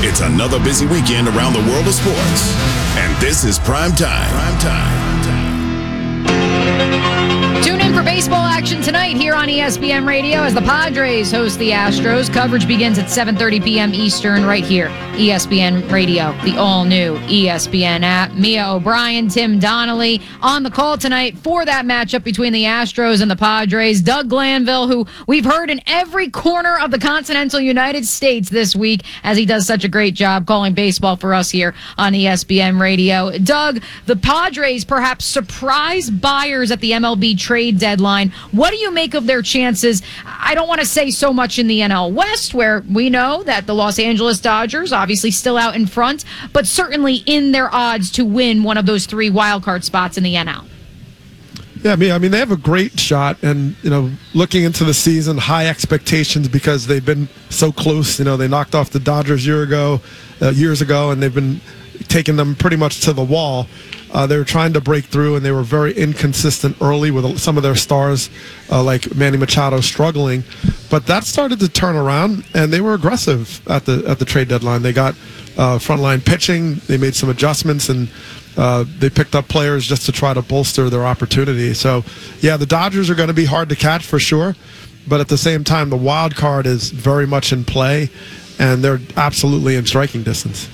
It's another busy weekend around the world of sports. And this is Prime Time. Tune in for baseball action tonight here on ESPN Radio as the Padres host the Astros. Coverage begins at 7:30 p.m. Eastern right here. ESPN Radio, the all-new ESPN app. Mia O'Brien, Tim Donnelly on the call tonight for that matchup between the Astros and the Padres. Doug Glanville, who we've heard in every corner of the continental United States this week as he does such a great job calling baseball for us here on ESPN Radio. Doug, the Padres perhaps surprise buyers at the MLB trade deadline. What do you make of their chances? I don't want to say so much in the NL West, where we know that the Los Angeles Dodgers obviously still out in front, but certainly in their odds to win one of those 3 wildcard spots in the NL. Yeah, I mean, they have a great shot, and, looking into the season, high expectations because they've been so close. They knocked off the Dodgers years ago, and they've been taking them pretty much to the wall. They were trying to break through, and they were very inconsistent early with some of their stars, like Manny Machado, struggling. But that started to turn around, and they were aggressive at the trade deadline. They got frontline pitching. They made some adjustments, and they picked up players just to try to bolster their opportunity. So, yeah, the Dodgers are going to be hard to catch for sure. But at the same time, the wild card is very much in play, and they're absolutely in striking distance.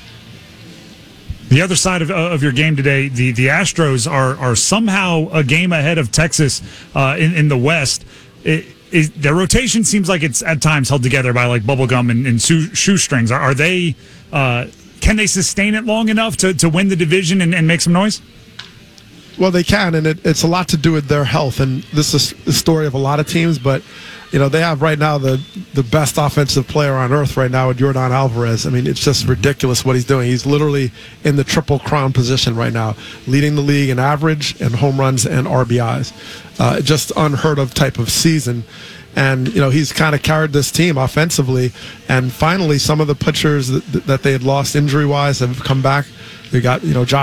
The other side of your game today, the Astros are somehow a game ahead of Texas in the West. Their rotation seems like it's at times held together by like bubblegum and shoestrings. Are they? Can they sustain it long enough to win the division and make some noise? Well, they can, and it's a lot to do with their health. And this is the story of a lot of teams, but they have right now the best offensive player on earth right now with Yordan Alvarez. I mean, it's just ridiculous what he's doing. He's literally in the triple crown position right now, leading the league in average and home runs and RBIs. Just unheard of type of season. And, he's kind of carried this team offensively. And finally, some of the pitchers that they had lost injury-wise have come back. We got, Josh